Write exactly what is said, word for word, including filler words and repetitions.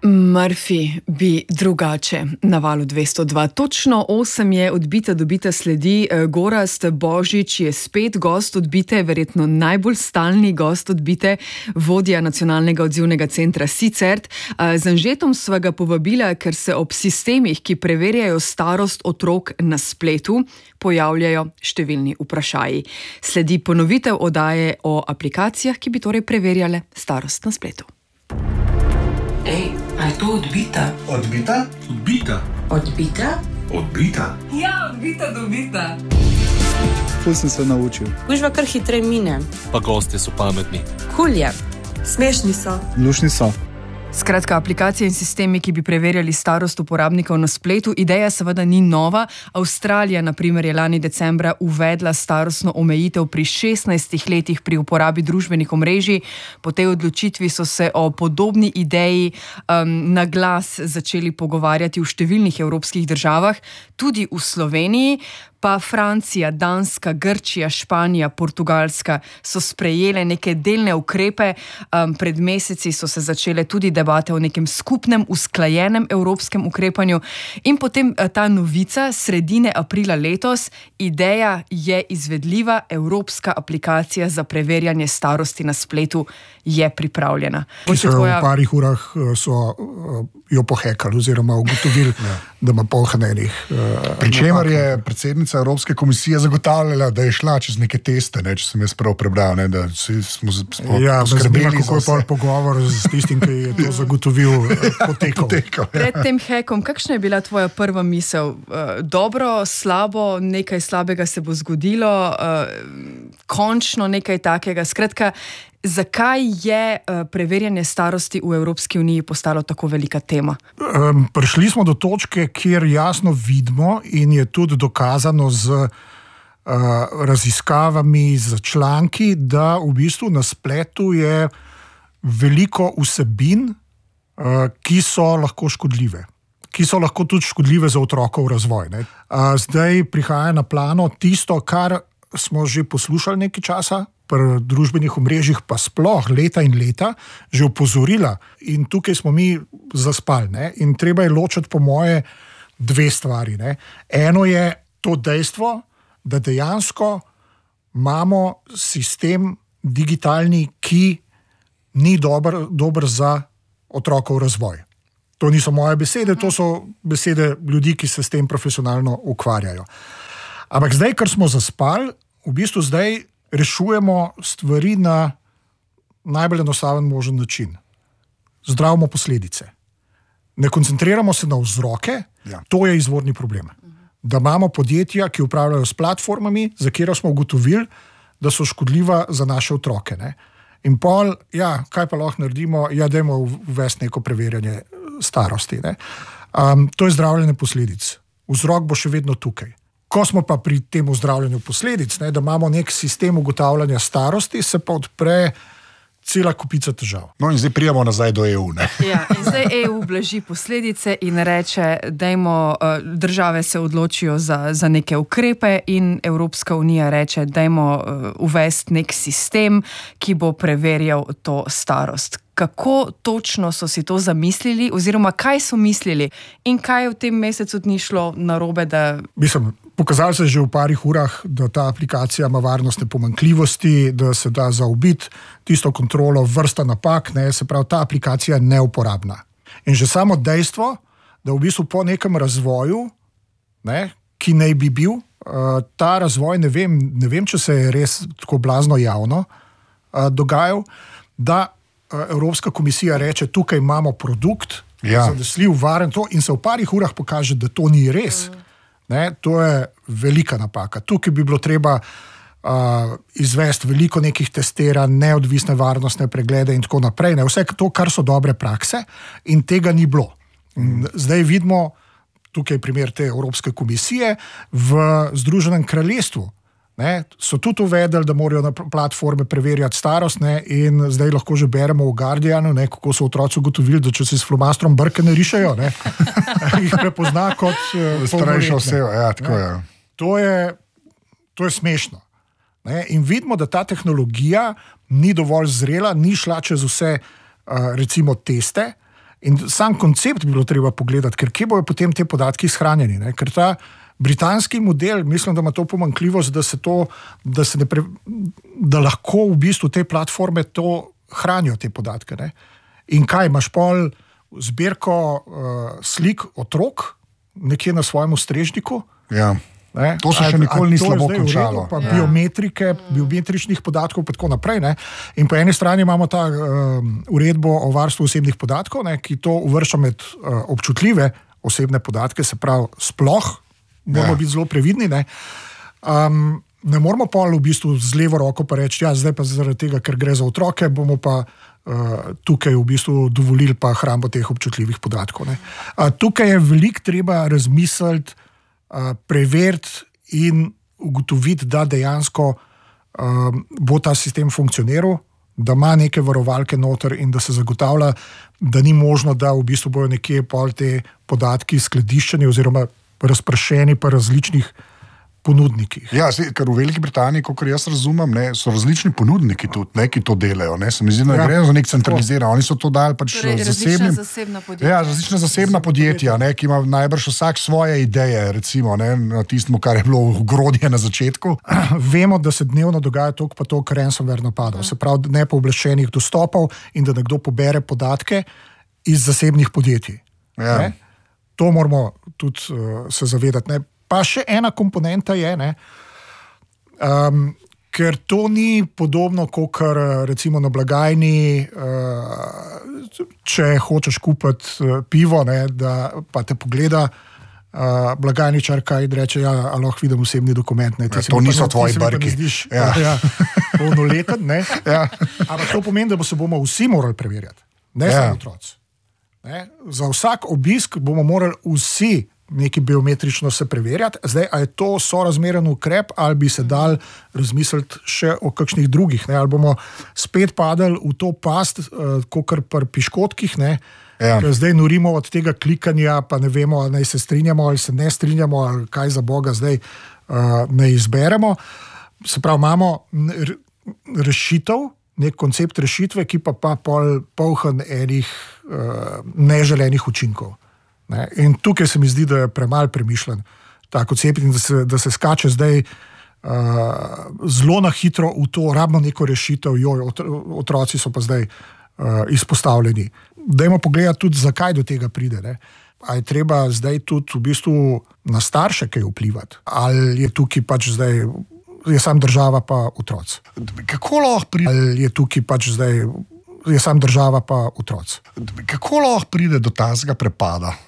Murphy bi drugače na valu dvesto dva. Točno osem je odbita dobita sledi. Gorazd Božič je spet gost odbite, verjetno najbolj stalni gost odbite, vodja nacionalnega odzivnega centra SICERT. Z Anžetom sva ga povabila, ker se ob sistemih, ki preverjajo starost otrok na spletu, pojavljajo številni vprašaji. Sledi ponovitev oddaje o aplikacijah, ki bi torej preverjale starost na spletu. Ej, a je to odbita? Odbita? Odbita? Odbita? Odbita? Ja, odbita, dobita. Ful sem se naučil. Gužva kar hitrej mine. Pa gostje so pametni. Kul je. Smešni so. Lušni so. Skratka, aplikacije in sistemi, ki bi preverjali starost uporabnikov na spletu, ideja seveda ni nova. Avstralija, na primer, je lani decembra uvedla starostno omejitev pri šestnajstih letih pri uporabi družbenih omrežij. Po tej odločitvi so se o podobni ideji um, na glas začeli pogovarjati v številnih evropskih državah, tudi v Sloveniji. Pa Francija, Danska, Grčija, Španija, Portugalska so sprejele neke delne ukrepe. Um, pred meseci so se začele tudi debate o nekem skupnem, usklajenem evropskem ukrepanju. In potem ta novica sredine aprila letos, ideja je izvedljiva, evropska aplikacija za preverjanje starosti na spletu je pripravljena. Ki so tvoja... v parih urah so uh, jo pohekali oziroma ugotovili, ja. da ima polhanenih. Uh, Pričemer je predsednica Evropske komisije zagotavljala, da je šla čez neke teste, ne, če sem jaz prav prebral, ne, da smo, smo ja, poskrbeli kako je pol pogovor z tistim, ki je to zagotovil, potekal. potekal ja. Pred tem hekom, kakšna je bila tvoja prva misel? Uh, dobro, slabo, nekaj slabega se bo zgodilo, uh, končno nekaj takega. Skratka, zakaj je uh, preverjanje starosti v Evropski uniji postalo tako velika tema? Um, prišli smo do točke, kjer jasno vidimo in je tudi dokazano z uh, raziskavami, z članki, da v bistvu na spletu je veliko vsebin, uh, ki so lahko škodljive. ki so lahko tudi škodljive za otrokov razvoj. Ne. Uh, zdaj prihaja na plano tisto, kar smo že poslušali nekaj časa, pri družbenih omrežjih pa sploh leta in leta, že opozorila in tukaj smo mi zaspali. Ne? In treba je ločiti po moje dve stvari. Ne? Eno je to dejstvo, da dejansko imamo sistem digitalni, ki ni dober, dober za otrokov razvoj. To niso moje besede, to so besede ljudi, ki se s tem profesionalno ukvarjajo. Ampak zdaj, ker smo zaspali, v bistvu zdaj rešujemo stvari na najbolj enostaven možen način. Zdravimo posledice. Ne koncentriramo se na vzroke, ja. To je izvorni problem. Da imamo podjetja, ki upravljajo s platformami, za katero smo ugotovili, da so škodljiva za naše otroke. Ne? In pol, ja, kaj pa lahko naredimo? Ja, dajmo uvesti neko preverjanje starosti. Ne? Um, to je zdravljenje posledic. Vzrok bo še vedno tukaj. Ko smo pa pri tem zdravljenju posledic, ne, da imamo nek sistem ugotavljanja starosti, se pa odpre cela kupica težav. No in zdaj prijemo nazaj do E U. Ne? Ja, in zdaj E U blaži posledice in reče, dajmo, države se odločijo za, za neke ukrepe in Evropska unija reče, dajmo uvesti nek sistem, ki bo preverjal to starost. Kako točno so si to zamislili oziroma kaj so mislili in kaj je v tem mesecu ni šlo narobe, da... Mislim, pokazalo se je že v parih urah, da ta aplikacija ima varnostne pomanjkljivosti, da se da zaobiti tisto kontrolo, vrsta napak, ne, se pravi, ta aplikacija je neuporabna. In že samo dejstvo, da v bistvu po nekem razvoju, ne, ki naj bi bil, uh, ta razvoj, ne vem, ne vem, če se je res tako blazno javno uh, dogajal, da Evropska komisija reče, tukaj imamo produkt, ja. Zanesljiv, varen to in se v parih urah pokaže, da to ni res. Ne, to je velika napaka. Tukaj bi bilo treba uh, izvesti veliko nekih testiranj, neodvisne varnostne preglede in tako naprej. Ne, vse to, kar so dobre prakse in tega ni bilo. Zdaj vidimo, tukaj je primer te Evropske komisije, v Združenem kraljestvu. Ne, so tudi uvedeli, da morajo na platforme preverjati starost, ne, in zdaj lahko že beremo v Guardianu, ne, kako so otroci ugotovili, da če se s flomastrom brke ne rišejo, ne, jih prepozna kot uh, starejša oseba. Ja, tako je. To je, to je smešno. Ne, in vidimo, da ta tehnologija ni dovolj zrela, ni šla čez vse uh, recimo teste In sam koncept bi bilo treba pogledati, ker kje bojo potem te podatki shranjeni. Ne? Ker ta britanski model, mislim, da ima to pomanjkljivost, da, se to, da, se ne pre, da lahko v bistvu te platforme to hranijo, te podatke. Ne? In kaj, imaš pol zbirko uh, slik otrok nekje na svojem strežniku? Ja. Ne? To se še nikoli ni slabo končalo. Pa ja. Biometrike, biometričnih podatkov in tako naprej. Ne? In po eni strani imamo ta uh, uredbo o varstvu osebnih podatkov, ne? Ki to uvršča med uh, občutljive osebne podatke, se pravi sploh, moramo ja. biti zelo previdni. Ne, um, ne moramo pa v bistvu z levo roko pa reči, ja, zdaj pa zaradi tega, ker gre za otroke, bomo pa uh, tukaj v bistvu dovolili pa hrambo teh občutljivih podatkov. Ne. Uh, tukaj je veliko treba razmisliti, uh, preveriti in ugotoviti, da dejansko uh, bo ta sistem funkcioniral, da ima neke varovalke noter in da se zagotavlja, da ni možno, da v bistvu bojo nekje pol te podatki skladiščeni oziroma razpršeni pa različnih ponudnikih. Ja, se, ker v Veliki Britaniji, kot jaz razumem, ne, so različni ponudniki tudi, ne, ki to delajo. Ne. Se mi zdi, da ja. gre za nek centraliziran. Oni so to dali pač torej, zasebnim. Zasebna podjetja. Ja, različna zasebna podjetja, ne, ki ima najbrž vsak svoje ideje, recimo, ne, na tistem, kar je bilo ogrodje na začetku. Vemo, da se dnevno dogaja toliko pa toliko ransomware napadov. Se pravi, nepooblaščenih dostopov in da nekdo pobere podatke iz zasebnih podjetij. Ja. Ne. To moramo tudi uh, se zavedati. Ne. Pa še ena komponenta je, ne, um, ker to ni podobno, kot recimo na blagajni, uh, če hočeš kupiti uh, pivo, ne, da pa te pogleda uh, blagajničarka in reče, ja, a lahko vidim osebni dokument. Ne, ja, to niso tvoji brki. Ja. Ja, polnoleten, ne. Ja. Ampak to pomeni, da bo se bomo vsi morali preverjati, ne ja. samo otroci. Ne? Za vsak obisk bomo morali vsi neki biometrično se preverjati. Zdaj, a je to sorazmeren ukrep, ali bi se dal razmisliti še o kakšnih drugih, ne? Ali bomo spet padali v to past, uh, kakor pri piškotkih, ne? Ja. Zdaj norimo od tega klikanja, pa ne vemo, ali naj se strinjamo, ali se ne strinjamo, ali kaj za Boga zdaj uh, ne izberemo. Se pravi, imamo rešitev, nek koncept rešitve, ki pa pa pol polhan enih uh, neželenih učinkov. Ne? In tukaj se mi zdi, da je premalo premišljen ta koncept in da se, da se skače zdaj uh, zelo na hitro v to, rabno neko rešitev, joj, otroci so pa zdaj uh, izpostavljeni. Dajmo pogledati tudi, zakaj do tega pride. Ne? A je treba zdaj tudi v bistvu na starše kaj vplivati? Ali je tukaj pač zdaj je sam država pa otroci. Kako lahko pride? Ali je tukaj pač zdaj je sam država pa otroci. Kako lahko pride do tazga prepada?